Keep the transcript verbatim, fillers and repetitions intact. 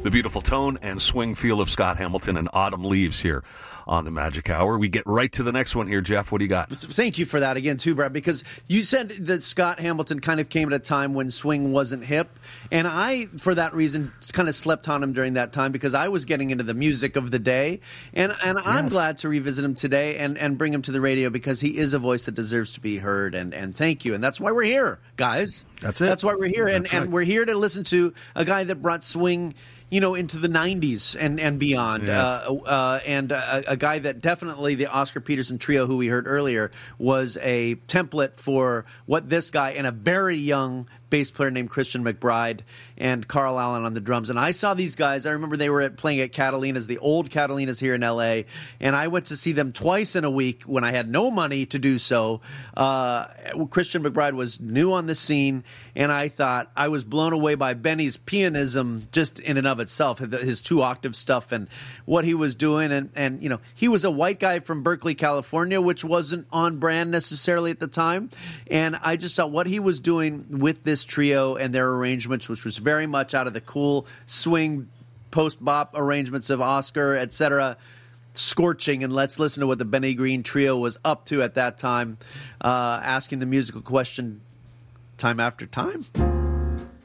the beautiful tone and swing feel of Scott Hamilton and Autumn Leaves here on the Magic Hour. We get right to the next one here. Jeff, what do you got? Thank you for that again, too, Brad, because you said that Scott Hamilton kind of came at a time when swing wasn't hip, and I, for that reason, kind of slept on him during that time because I was getting into the music of the day, and, and yes. I'm glad to revisit him today and, and bring him to the radio because he is a voice that deserves to be heard, and, and thank you, and that's why we're here, guys. That's it. That's why we're here, and, right. and we're here to listen to a guy that brought swing, you know, into the nineties and, and beyond. Yes. Uh, uh, and a, a guy that definitely, the Oscar Peterson trio, who we heard earlier, was a template for what this guy and a very young bass player named Christian McBride and Carl Allen on the drums. And I saw these guys. I remember they were at, playing at Catalina's, the old Catalina's here in L A, and I went to see them twice in a week when I had no money to do so. Uh, Christian McBride was new on the scene, and I thought I was blown away by Benny's pianism just in and of itself, his two-octave stuff and what he was doing. And, and, you know, he was a white guy from Berkeley, California, which wasn't on brand necessarily at the time. And I just thought what he was doing with this trio and their arrangements, which was very much out of the cool swing post-bop arrangements of Oscar, et cetera, scorching. And let's listen to what the Benny Green trio was up to at that time, uh, asking the musical question time after time.